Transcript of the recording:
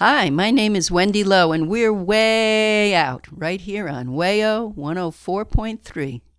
Hi, my name is Wendy Lowe, and we're way out right here on WAYO 104.3.